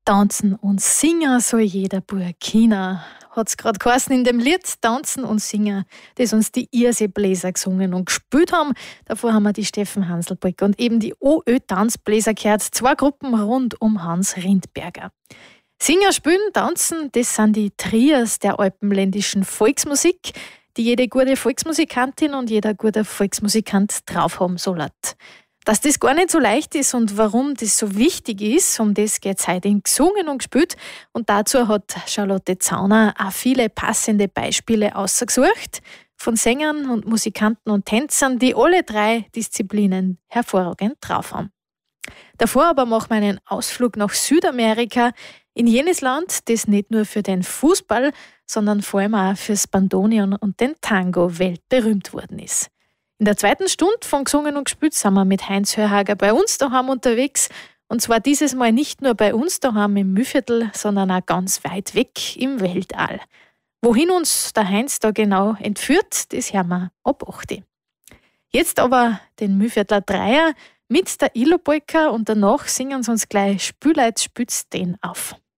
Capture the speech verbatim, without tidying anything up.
Tanzen und singen soll jeder Burkina. Hat's gerade geheißen in dem Lied Tanzen und Singen, das uns die Irsee-Bläser gesungen und gespielt haben. Davor haben wir die Steffen Hanselbrück und eben die O Ö-Tanzbläser gehört. Zwei Gruppen rund um Hans Rindberger. Singen, spielen, tanzen, das sind die Trias der alpenländischen Volksmusik, die jede gute Volksmusikantin und jeder gute Volksmusikant drauf haben soll. Dass das gar nicht so leicht ist und warum das so wichtig ist, um das geht es heute in Gesungen und gespielt. Und dazu hat Charlotte Zauner auch viele passende Beispiele ausgesucht von Sängern und Musikanten und Tänzern, die alle drei Disziplinen hervorragend drauf haben. Davor aber machen wir einen Ausflug nach Südamerika, in jenes Land, das nicht nur für den Fußball, sondern vor allem auch fürs Bandoneon und den Tango weltberühmt worden ist. In der zweiten Stunde von Gesungen und Gespielt sind wir mit Heinz Hörhager bei uns daheim unterwegs. Und zwar dieses Mal nicht nur bei uns daheim im Mühlviertel, sondern auch ganz weit weg im Weltall. Wohin uns der Heinz da genau entführt, das hören wir ab acht. Jetzt aber den Mühlviertler Dreier mit der Ilo-Polka und danach singen sie uns gleich Spüleit spützt den auf.